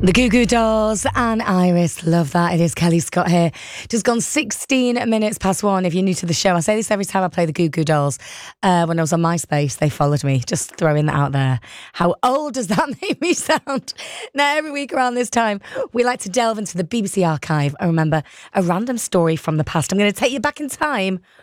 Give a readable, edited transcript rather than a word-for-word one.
The Goo Goo Dolls and Iris. Love that. It is Kelly Scott here. Just gone 16 minutes past 1. If you're new to the show, I say this every time I play the Goo Goo Dolls. When I was on MySpace, they followed me. Just throwing that out there. How old does that make me sound? Now, every week around this time, we like to delve into the BBC archive and remember a random story from the past. I'm going to take you back in time